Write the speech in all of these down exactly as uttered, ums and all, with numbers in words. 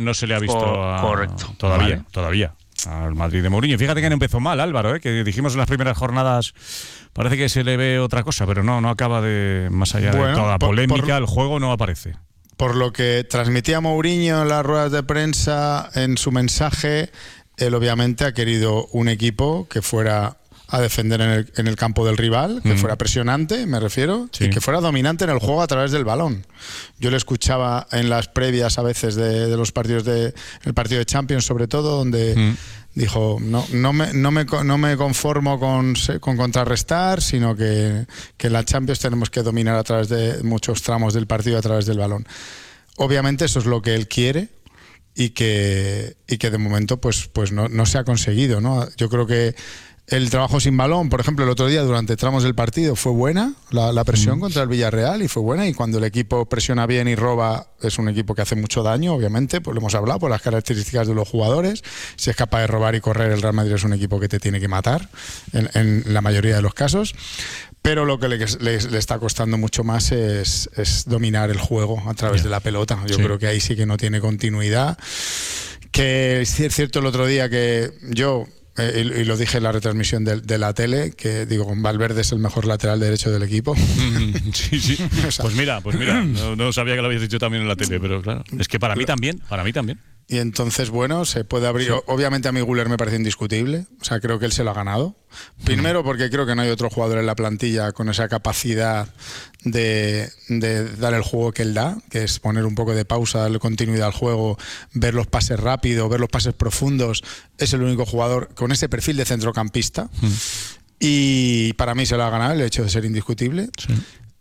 no se le ha visto Co- a, correcto. todavía, Vale. todavía al Madrid de Mourinho. Fíjate que no empezó mal, Álvaro, ¿eh? Que dijimos en las primeras jornadas, parece que se le ve otra cosa, pero no, no acaba de, más allá Bueno, de toda la por- polémica, por- el juego no aparece. Por lo que transmitía Mourinho en las ruedas de prensa, en su mensaje, él obviamente ha querido un equipo que fuera a defender en el, en el campo del rival, que Mm. fuera presionante, me refiero, Sí. y que fuera dominante en el juego a través del balón. Yo le escuchaba en las previas a veces de, de los partidos de el partido de Champions, sobre todo, donde Mm. dijo, no, no, me, no, me, no me conformo con, se- con contrarrestar, sino que, que en la Champions tenemos que dominar a través de muchos tramos del partido, a través del balón. Obviamente eso es lo que él quiere y que, y que de momento pues, pues no, no se ha conseguido, ¿no? Yo creo que el trabajo sin balón, por ejemplo, el otro día durante tramos del partido fue buena, la, la presión mm. contra el Villarreal, y fue buena, y cuando el equipo presiona bien y roba, es un equipo que hace mucho daño, obviamente, pues lo hemos hablado, por las características de los jugadores. Si es capaz de robar y correr, el Real Madrid es un equipo que te tiene que matar, en, en la mayoría de los casos. Pero lo que le, le, le está costando mucho más es, es dominar el juego a través yeah. de la pelota. Yo sí. creo que ahí sí que no tiene continuidad. Que es cierto el otro día que yo... Eh, y, y lo dije en la retransmisión de, de la tele, que digo, Valverde es el mejor lateral derecho del equipo. Sí, sí. O sea, pues mira, pues mira, no, no sabía que lo habías dicho también en la tele, pero claro, es que para mí también, para mí también. Y entonces, bueno, se puede abrir. Sí. Obviamente a mí Güler me parece indiscutible. O sea, creo que él se lo ha ganado. Primero porque creo que no hay otro jugador en la plantilla con esa capacidad de, de dar el juego que él da, que es poner un poco de pausa, darle continuidad al juego, ver los pases rápidos, ver los pases profundos. Es el único jugador con ese perfil de centrocampista. Mm. Y para mí se lo ha ganado el hecho de ser indiscutible. Sí.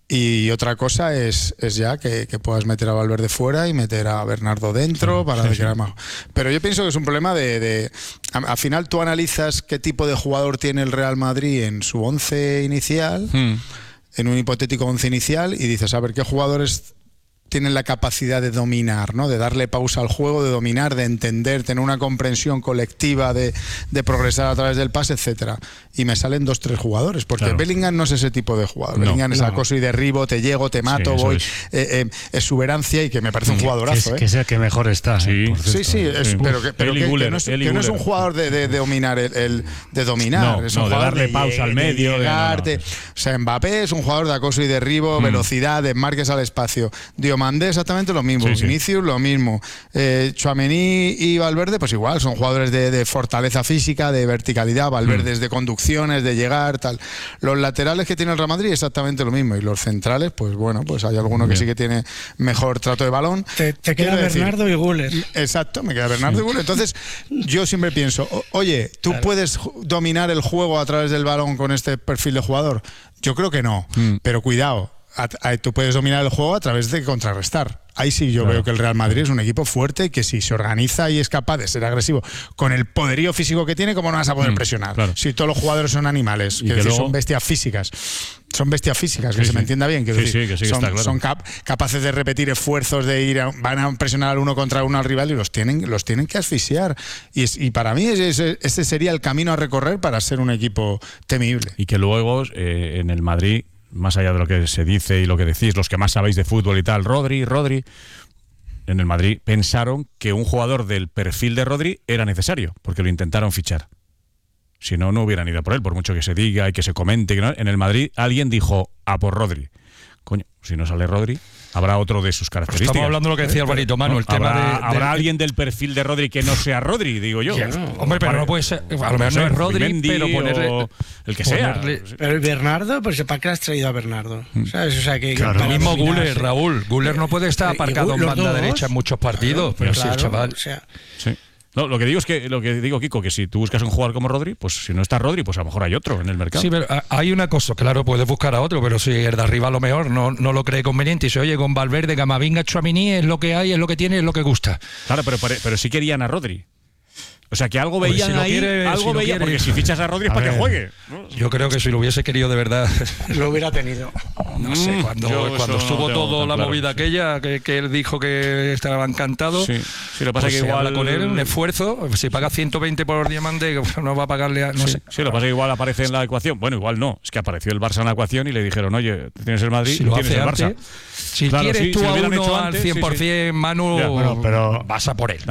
Y otra cosa es, es ya que, que puedas meter a Valverde fuera y meter a Bernardo dentro, sí, para sí, crear sí. más. Pero yo pienso que es un problema de... de al final tú analizas qué tipo de jugador tiene el Real Madrid en su once inicial, hmm. en un hipotético once inicial, y dices, a ver, ¿qué jugadores tienen la capacidad de dominar, ¿no? De darle pausa al juego, de dominar, de entender, tener una comprensión colectiva, de, de progresar a través del pase, etcétera? Y me salen dos, tres jugadores, porque claro. Bellingham no es ese tipo de jugador. No, Bellingham no. es acoso y derribo, te llego, te mato, sí, voy, es. Eh, eh, exuberancia, y que me parece un jugadorazo. Que es, ¿eh? que, es el que mejor está. Sí, eh, sí, sí, es, sí. pero, que, pero que, Guller, que, no es, que no es un jugador de, de, de dominar, el, el, de dominar, no, es un no, jugador de darle de pausa de, al medio. De llegar, de, no, no. O sea, Mbappé es un jugador de acoso y derribo, mm. velocidad, desmarques al espacio. Diomandé exactamente lo mismo, sí, sí. Vinicius lo mismo. Eh, Tchouaméni y Valverde, pues igual, son jugadores de, de fortaleza física, de verticalidad. Valverde mm. es de conducciones, de llegar, tal. Los laterales que tiene el Real Madrid exactamente lo mismo, y los centrales, pues bueno, pues hay alguno que Bien. sí que tiene mejor trato de balón. Te, te queda Bernardo decir, y Güler. Exacto, me queda Bernardo y Güler. Entonces, yo siempre pienso, o, oye, ¿tú claro. puedes dominar el juego a través del balón con este perfil de jugador? Yo creo que no, mm. pero cuidado, a, a, tú puedes dominar el juego a través de contrarrestar. Ahí sí yo claro. veo que el Real Madrid es un equipo fuerte y que si se organiza y es capaz de ser agresivo con el poderío físico que tiene, ¿cómo no vas a poder mm, presionar? Claro. Si todos los jugadores son animales, que, que decir, luego... son bestias físicas. Son bestias físicas, que sí, se sí. me entienda bien. Que sí, decir, sí, que sí, que son, está claro. son cap capaces de repetir esfuerzos, de ir a, van a presionar al uno contra uno al rival y los tienen, los tienen que asfixiar. Y, es, y para mí ese, ese sería el camino a recorrer para ser un equipo temible. Y que luego eh, en el Madrid, más allá de lo que se dice y lo que decís, los que más sabéis de fútbol y tal, Rodri, Rodri, en el Madrid pensaron que un jugador del perfil de Rodri era necesario, porque lo intentaron fichar. Si no, no hubieran ido por él, por mucho que se diga y que se comente. Que no. En el Madrid alguien dijo, a por Rodri. Coño, si no sale Rodri, habrá otro de sus características. Estamos hablando de lo que decía Alvarito Manu, el tema ¿Habrá, de, de... ¿Habrá alguien del perfil de Rodri que no sea Rodri, digo yo? Yeah. Hombre, pero no puede ser. A lo mejor no es Rodri, Mendy, pero ponerle... el que ponerle, sea. Pero el Bernardo, pues ¿para qué has traído a Bernardo? ¿Sabes? O sea, que... Claro, el mismo Güler, Raúl. Güler no puede estar aparcado en banda dos, derecha en muchos partidos. Claro, pero claro, sí, el chaval... O sea, sí. No, lo que digo es que lo que digo, Kiko, que si tú buscas un jugador como Rodri, pues si no está Rodri, pues a lo mejor hay otro en el mercado. Sí, pero hay una cosa, claro, puedes buscar a otro, pero si el de arriba a lo mejor no, no lo cree conveniente y se oye con Valverde, Camavinga, Tchouaméni, es lo que hay, es lo que tiene, es lo que gusta. Claro, pero, pero, pero sí querían a Rodri. O sea, que algo veían si ahí, quiere, algo si veían, porque si fichas a Rodri es para que juegue, ¿no? Yo creo que si lo hubiese querido de verdad... Lo hubiera tenido. No sé, cuando, cuando estuvo no todo la claro, movida sí. aquella, que, que él dijo que estaba encantado, sí, sí, lo pasa pues que se igual habla con él, un esfuerzo, si paga ciento veinte por diamante, no va a pagarle a... No sí, sé. sí, lo pasa que igual aparece en la ecuación. Bueno, igual no, es que apareció el Barça en la ecuación y le dijeron, oye, tienes el Madrid si y lo tienes hace el antes, Barça. Si claro, quieres sí, tú si a uno hecho al antes, cien por cien, sí, sí. Manu, ya, bueno, pero vas a por él.